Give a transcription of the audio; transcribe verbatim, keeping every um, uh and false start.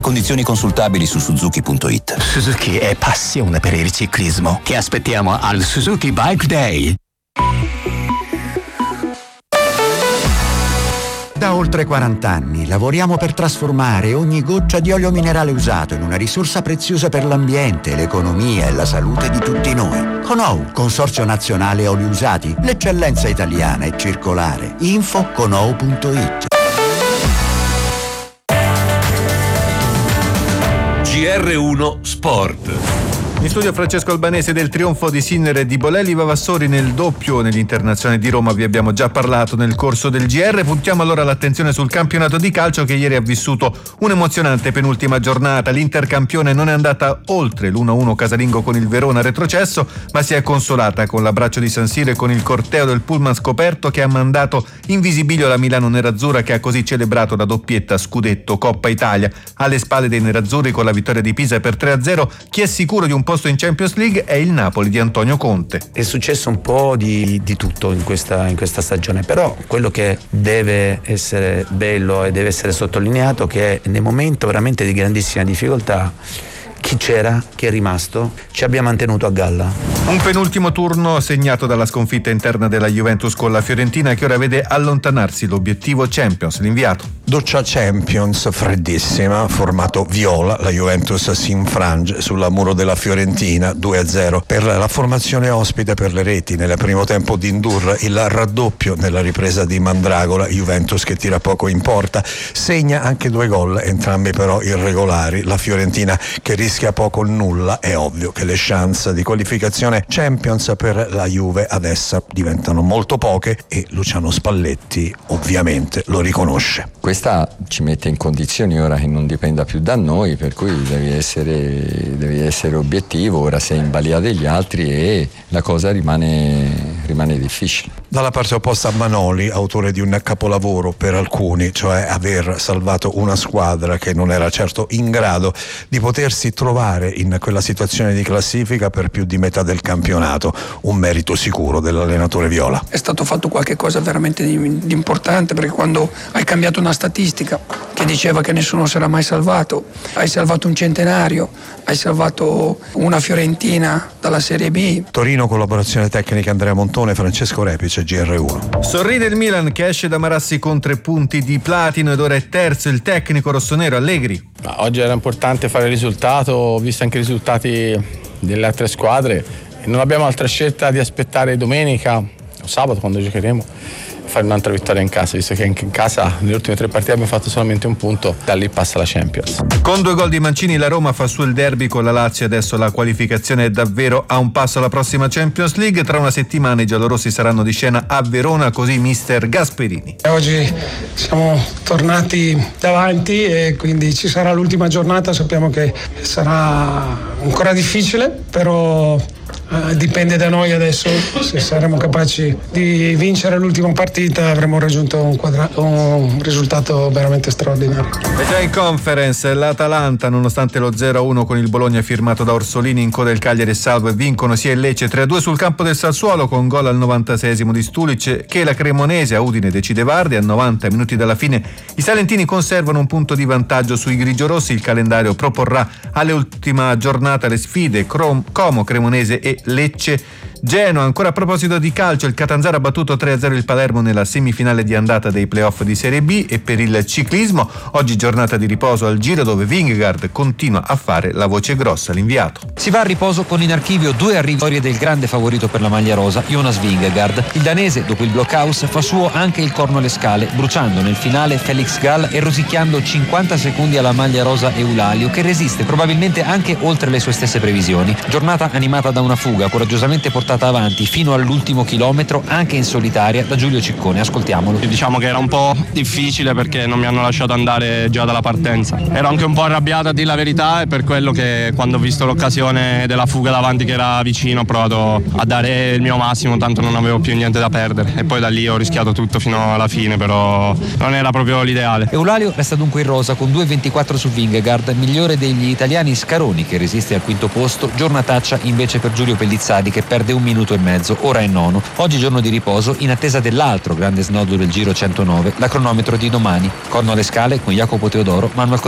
Condizioni consultabili su suzuki punto it. Suzuki è passione per il ciclismo. Ti aspettiamo al Suzuki Bike Day. Da oltre quaranta anni lavoriamo per trasformare ogni goccia di olio minerale usato in una risorsa preziosa per l'ambiente, l'economia e la salute di tutti noi. Conou, Consorzio Nazionale Oli Usati, l'eccellenza italiana e circolare. Info conou punto it. G R uno Sport. In studio Francesco Albanese del trionfo di Sinner e di Bolelli Vavassori nel doppio nell'Internazionale di Roma. Vi abbiamo già parlato nel corso del G R. Puntiamo allora l'attenzione sul campionato di calcio che ieri ha vissuto un'emozionante penultima giornata. L'Inter campione non è andata oltre l'uno a uno casalingo con il Verona retrocesso, ma si è consolata con l'abbraccio di San Siro e con il corteo del pullman scoperto che ha mandato in visibilio la Milano Nerazzurra, che ha così celebrato la doppietta scudetto Coppa Italia. Alle spalle dei nerazzurri con la vittoria di Pisa per tre a zero, chi è sicuro di un posto in Champions League è il Napoli di Antonio Conte. È successo un po' di, di tutto in questa, in questa stagione, però quello che deve essere bello e deve essere sottolineato è che nel momento veramente di grandissima difficoltà chi c'era, chi è rimasto, ci abbia mantenuto a galla. Un penultimo turno segnato dalla sconfitta interna della Juventus con la Fiorentina, che ora vede allontanarsi l'obiettivo Champions. L'inviato. Doccia Champions freddissima, formato viola, la Juventus si infrange sulla muro della Fiorentina due a zero. Per la formazione ospite per le reti nel primo tempo di Ndur, il raddoppio nella ripresa di Mandragola, Juventus che tira poco in porta, segna anche due gol, entrambi però irregolari. La Fiorentina che rischia poco o nulla, è ovvio che le chance di qualificazione Champions per la Juve adesso diventano molto poche e Luciano Spalletti ovviamente lo riconosce. Questa ci mette in condizioni ora che non dipenda più da noi, per cui devi essere, devi essere obiettivo, ora sei in balia degli altri e la cosa rimane, rimane difficile. Dalla parte opposta Manoli, autore di un capolavoro per alcuni, cioè aver salvato una squadra che non era certo in grado di potersi trovare in quella situazione di classifica per più di metà del campionato, un merito sicuro dell'allenatore viola. È stato fatto qualche cosa veramente di, di importante, perché quando hai cambiato una statistica che diceva che nessuno sarà mai salvato, hai salvato un centenario, hai salvato una Fiorentina dalla Serie B. Torino, collaborazione tecnica Andrea Montone, Francesco Repice, G R uno. Sorride il Milan che esce da Marassi con tre punti di platino ed ora è terzo il tecnico rossonero Allegri. Oggi era importante fare il risultato, visto anche i risultati delle altre squadre, e non abbiamo altra scelta di aspettare domenica o sabato quando giocheremo, fare un'altra vittoria in casa, visto che anche in casa nelle ultime tre partite abbiamo fatto solamente un punto, da lì passa la Champions. Con due gol di Mancini la Roma fa su il derby con la Lazio, adesso la qualificazione è davvero a un passo alla prossima Champions League. Tra una settimana i giallorossi saranno di scena a Verona, così mister Gasperini. Oggi siamo tornati davanti e quindi ci sarà l'ultima giornata, sappiamo che sarà ancora difficile, però Uh, dipende da noi adesso, se saremo capaci di vincere l'ultima partita avremo raggiunto un, quadra- un risultato veramente straordinario. E già in conference l'Atalanta, nonostante lo zero a uno con il Bologna firmato da Orsolini, in coda il Cagliari e Salvo, vincono sia il Lecce tre a due sul campo del Sassuolo con gol al novantaseiesimo di Stulic, che la Cremonese a Udine decide Vardi. A novanta minuti dalla fine i salentini conservano un punto di vantaggio sui grigiorossi. Il calendario proporrà all'ultima giornata le sfide Crom- Como, Cremonese e Lecce Genoa. Ancora a proposito di calcio, il Catanzaro ha battuto tre a zero il Palermo nella semifinale di andata dei playoff di Serie B. E per il ciclismo oggi giornata di riposo al Giro, dove Vingegaard continua a fare la voce grossa. L'inviato. Si va a riposo con in archivio due arrivi del grande favorito per la maglia rosa, Jonas Vingegaard. Il danese, dopo il blockhouse, fa suo anche il corno alle scale, bruciando nel finale Felix Gall e rosicchiando cinquanta secondi alla maglia rosa Eulalio, che resiste probabilmente anche oltre le sue stesse previsioni. Giornata animata da una fuga coraggiosamente portata avanti fino all'ultimo chilometro, anche in solitaria, da Giulio Ciccone. Ascoltiamolo. Diciamo che era un po' difficile perché non mi hanno lasciato andare già dalla partenza. Ero anche un po' arrabbiato, a dire la verità, e per quello che quando ho visto l'occasione della fuga davanti che era vicino ho provato a dare il mio massimo, tanto non avevo più niente da perdere, e poi da lì ho rischiato tutto fino alla fine, però non era proprio l'ideale. Eulalio resta dunque in rosa con due ventiquattro su Vingegaard, migliore degli italiani Scaroni che resiste al quinto posto, giornataccia invece per Giulio Pellizzari che perde un minuto e mezzo, ora è nono. Oggi giorno di riposo in attesa dell'altro grande snodo del Giro centonove, la cronometro di domani. Corno alle scale con Jacopo Teodoro, Manuel